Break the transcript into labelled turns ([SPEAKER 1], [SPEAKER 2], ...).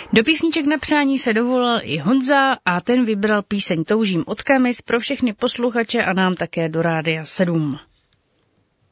[SPEAKER 1] Do písniček na přání se dovolal i Honza a ten vybral píseň Toužím od Kamis pro všechny posluchače a nám také do Rádia 7.